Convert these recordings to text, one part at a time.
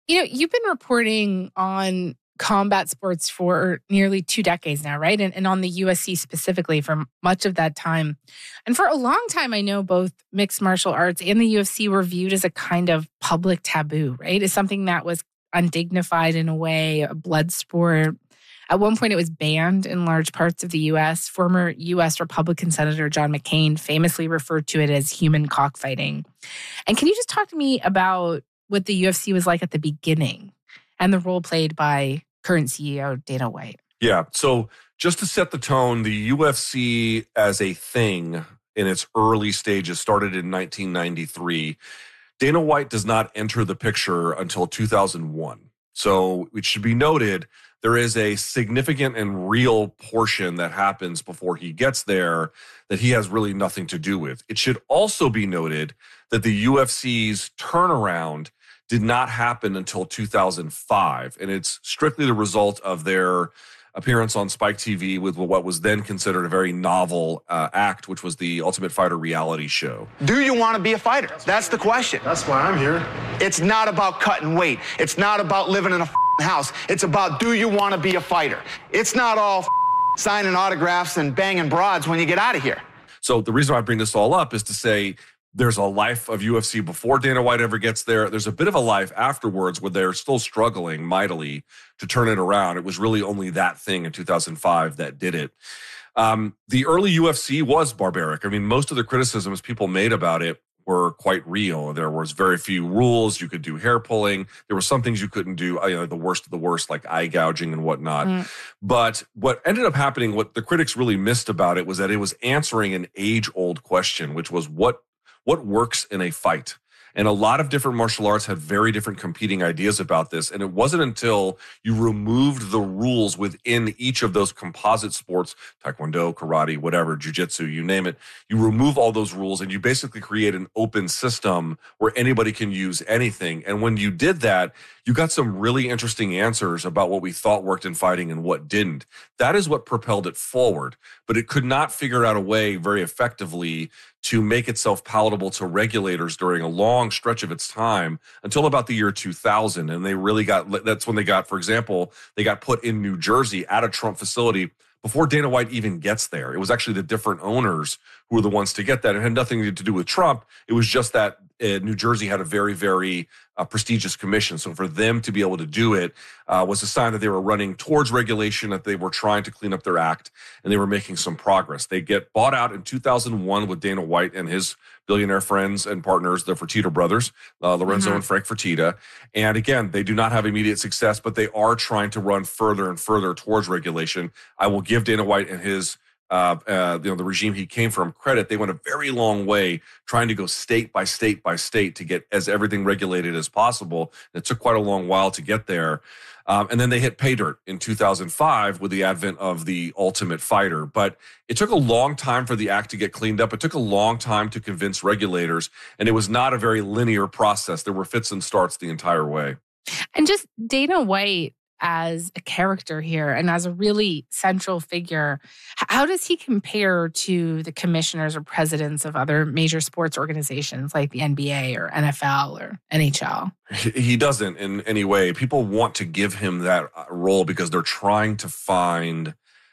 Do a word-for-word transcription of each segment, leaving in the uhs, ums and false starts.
You know, you've been reporting on combat sports for nearly two decades now, right? And, and on the U F C specifically for much of that time. And for a long time, I know both mixed martial arts and the U F C were viewed as a kind of public taboo, right? As something that was undignified in a way, a blood sport. At one point, it was banned in large parts of the U S. Former U S Republican Senator John McCain famously referred to it as human cockfighting. And can you just talk to me about what the U F C was like at the beginning and the role played by current C E O Dana White? Yeah. So just to set the tone, the U F C as a thing in its early stages started in nineteen ninety-three. Dana White does not enter the picture until two thousand one. So it should be noted, there is a significant and real portion that happens before he gets there that he has really nothing to do with. It should also be noted that the U F C's turnaround did not happen until two thousand five, and it's strictly the result of their appearance on Spike T V with what was then considered a very novel uh, act, which was the Ultimate Fighter reality show. Do you want to be a fighter? That's the question. That's why I'm here. It's not about cutting weight. It's not about living in a house. It's about, do you want to be a fighter? It's not all signing autographs and banging broads when you get out of here. So the reason I bring this all up is to say there's a life of U F C before Dana White ever gets there. There's a bit of a life afterwards where they're still struggling mightily to turn it around. It was really only that thing in two thousand five that did it. Um, the early U F C was barbaric. I mean, most of the criticisms people made about it were quite real. There was very few rules. You could do hair pulling. There were some things you couldn't do, you know, the worst of the worst, like eye gouging and whatnot. Mm. But what ended up happening, what the critics really missed about it was that it was answering an age-old question, which was what What works in a fight? And a lot of different martial arts had very different competing ideas about this. And it wasn't until you removed the rules within each of those composite sports, taekwondo, karate, whatever, jiu-jitsu, you name it, you remove all those rules and you basically create an open system where anybody can use anything. And when you did that, you got some really interesting answers about what we thought worked in fighting and what didn't. That is what propelled it forward. But it could not figure out a way very effectively to make itself palatable to regulators during a long stretch of its time until about the year two thousand. And they really got, that's when they got, for example, they got put in New Jersey at a Trump facility before Dana White even gets there. It was actually the different owners who were the ones to get that. It had nothing to do with Trump. It was just that uh, New Jersey had a very, very uh, prestigious commission. So for them to be able to do it uh, was a sign that they were running towards regulation, that they were trying to clean up their act, and they were making some progress. They get bought out in two thousand one with Dana White and his billionaire friends and partners, the Fertitta brothers, uh, Lorenzo mm-hmm. and Frank Fertitta. And again, they do not have immediate success, but they are trying to run further and further towards regulation. I will give Dana White and his Uh, uh, you know, the regime he came from credit. They went a very long way trying to go state by state by state to get as everything regulated as possible. It took quite a long while to get there. Um, and then they hit pay dirt in two thousand five with the advent of the Ultimate Fighter. But it took a long time for the act to get cleaned up. It took a long time to convince regulators, and it was not a very linear process. There were fits and starts the entire way. And just Dana White as a character here and as a really central figure, how does he compare to the commissioners or presidents of other major sports organizations like the N B A or N F L or N H L? He doesn't in any way. People want to give him that role because they're trying to find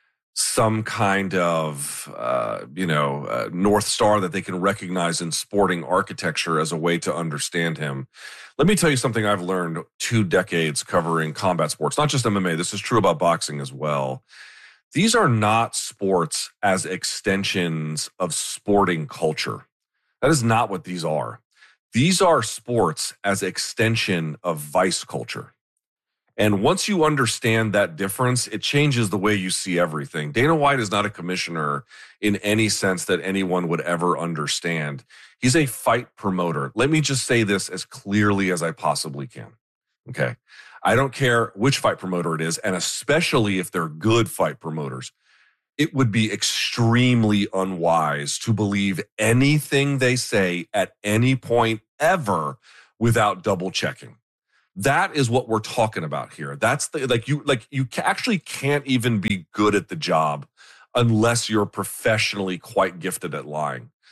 some kind of, uh, you know, uh, North Star that they can recognize in sporting architecture as a way to understand him. Let me tell you something I've learned two decades covering combat sports, not just M M A. This is true about boxing as well. These are not sports as extensions of sporting culture. That is not what these are. These are sports as extension of vice culture. And once you understand that difference, it changes the way you see everything. Dana White is not a commissioner in any sense that anyone would ever understand. He's a fight promoter. Let me just say this as clearly as I possibly can. Okay. I don't care which fight promoter it is, and especially if they're good fight promoters. It would be extremely unwise to believe anything they say at any point ever without double checking. That is what we're talking about here. That's the, like you, like you actually can't even be good at the job unless you're professionally quite gifted at lying.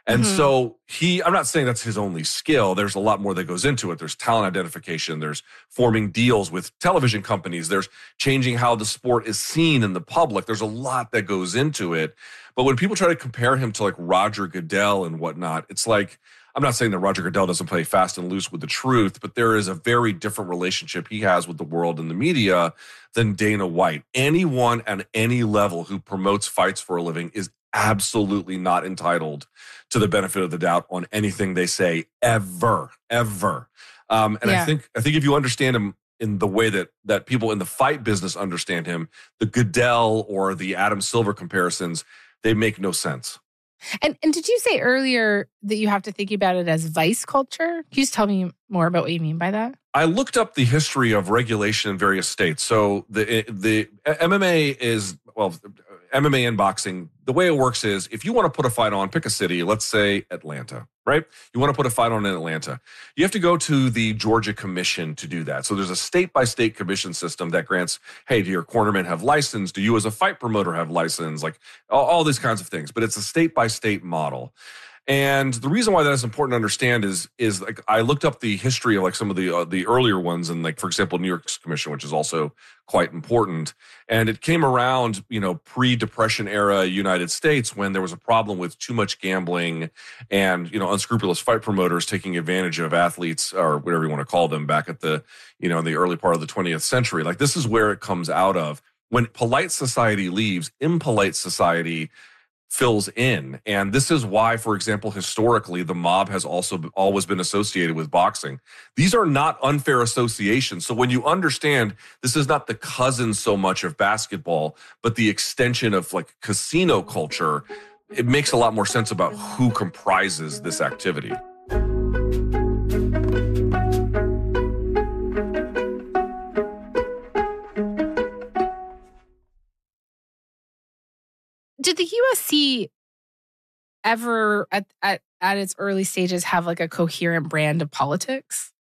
And Mhm. so he, I'm not saying that's his only skill. There's a lot more that goes into it. There's talent identification. There's forming deals with television companies. There's changing how the sport is seen in the public. There's a lot that goes into it. But when people try to compare him to like Roger Goodell and whatnot, it's like, I'm not saying that Roger Goodell doesn't play fast and loose with the truth, but there is a very different relationship he has with the world and the media than Dana White. Anyone at any level who promotes fights for a living is absolutely not entitled to the benefit of the doubt on anything they say ever, ever. Um, and Yeah. I think I think if you understand him in the way that that people in the fight business understand him, the Goodell or the Adam Silver comparisons, they make no sense. And and did you say earlier that you have to think about it as vice culture? Can you just tell me more about what you mean by that? I looked up the history of regulation in various states. So the the M M A is, well, M M A and boxing, the way it works is if you want to put a fight on, pick a city, let's say Atlanta, right? You want to put a fight on in Atlanta. You have to go to the Georgia Commission to do that. So there's a state-by-state commission system that grants, hey, do your cornermen have license? Do you as a fight promoter have license? Like all, all these kinds of things. But it's a state-by-state model. And the reason why that is important to understand is, is like I looked up the history of like some of the uh, the earlier ones, and like for example, New York's commission, which is also quite important. And it came around, you know, pre-Depression era United States when there was a problem with too much gambling and, you know, unscrupulous fight promoters taking advantage of athletes or whatever you want to call them back at the, you know, in the early part of the twentieth century. Like this is where it comes out of. When polite society leaves, impolite society fills in. And this is why, for example, historically, the mob has also always been associated with boxing. These are not unfair associations. So when you understand this is not the cousin so much of basketball, but the extension of like casino culture, it makes a lot more sense about who comprises this activity. Did the U F C ever at, at at its early stages have like a coherent brand of politics?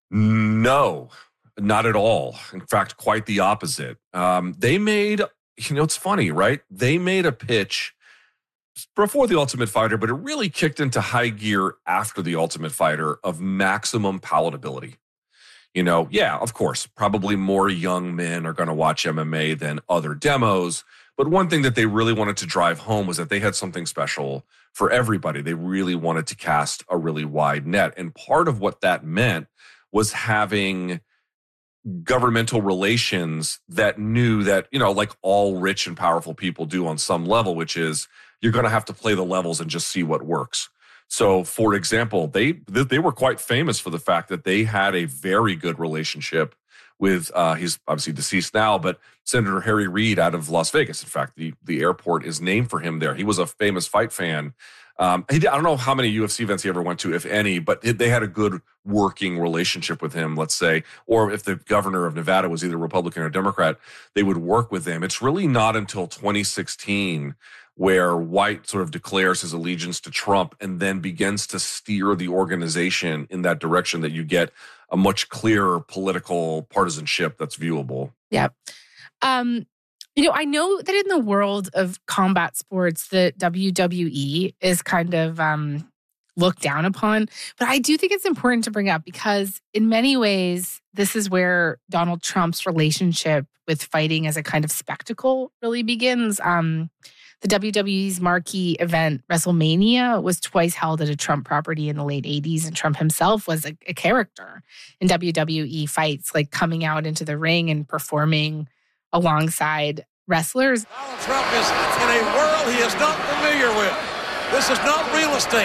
No, not at all. In fact, quite the opposite. Um, they made, you know, it's funny, right? They made a pitch before The Ultimate Fighter, but it really kicked into high gear after The Ultimate Fighter of maximum palatability. You know, yeah, of course, probably more young men are going to watch M M A than other demos. But one thing that they really wanted to drive home was that they had something special for everybody. They really wanted to cast a really wide net. And part of what that meant was having governmental relations that knew that, you know, like all rich and powerful people do on some level, which is you're going to have to play the levels and just see what works. So, for example, they they were quite famous for the fact that they had a very good relationship with, uh, he's obviously deceased now, but Senator Harry Reid out of Las Vegas. In fact, the, the airport is named for him there. He was a famous fight fan. Um, he, I don't know how many U F C events he ever went to, if any, but they had a good working relationship with him, let's say. Or if the governor of Nevada was either Republican or Democrat, they would work with him. It's really not until twenty sixteen where White sort of declares his allegiance to Trump and then begins to steer the organization in that direction that you get a much clearer political partisanship that's viewable. Yeah. Um, you know, I know that in the world of combat sports, the W W E is kind of um, looked down upon. But I do think it's important to bring up because in many ways, this is where Donald Trump's relationship with fighting as a kind of spectacle really begins. Um, the W W E's marquee event, WrestleMania, was twice held at a Trump property in the late eighties, and Trump himself was a, a character in W W E fights, like coming out into the ring and performing alongside wrestlers. Donald Trump is in a world he is not familiar with. This is not real estate.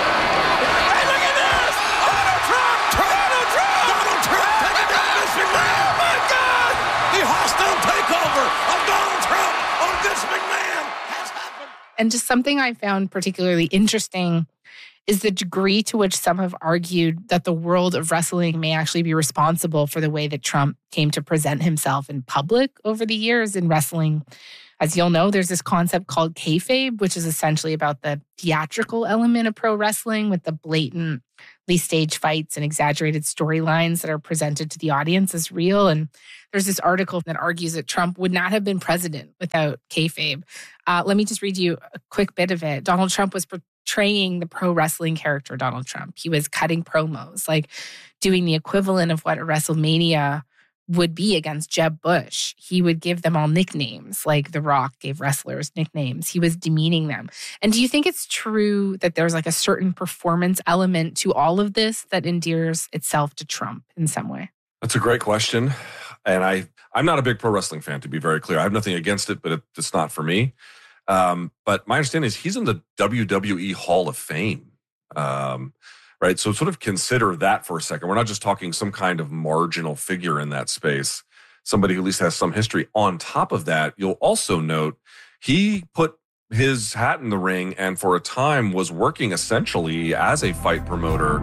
Hey, look at this! Donald Trump! Donald Trump! Donald Trump taking down Vince McMahon! Oh, my God! The hostile takeover of Donald Trump on Vince McMahon has happened. And just something I found particularly interesting is the degree to which some have argued that the world of wrestling may actually be responsible for the way that Trump came to present himself in public over the years in wrestling. As you'll know, there's this concept called kayfabe, which is essentially about the theatrical element of pro wrestling with the blatantly staged fights and exaggerated storylines that are presented to the audience as real. And there's this article that argues that Trump would not have been president without kayfabe. Uh, let me just read you a quick bit of it. Donald Trump was portraying the pro wrestling character Donald Trump. He was cutting promos, like doing the equivalent of what a WrestleMania would be against Jeb Bush. He would give them all nicknames, like The Rock gave wrestlers nicknames. He was demeaning them. And do you think it's true that there's like a certain performance element to all of this that endears itself to Trump in some way? That's a great question. And I, I'm not a big pro wrestling fan, to be very clear. I have nothing against it, but it, it's not for me. Um, but my understanding is he's in the W W E Hall of Fame. Um, right. So sort of consider that for a second. We're not just talking some kind of marginal figure in that space, somebody who at least has some history. On top of that, you'll also note he put his hat in the ring and for a time was working essentially as a fight promoter.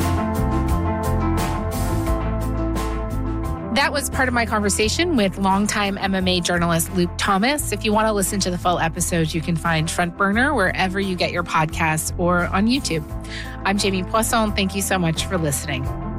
That was part of my conversation with longtime M M A journalist Luke Thomas. If you want to listen to the full episode, you can find Front Burner wherever you get your podcasts or on YouTube. I'm Jamie Poisson. Thank you so much for listening.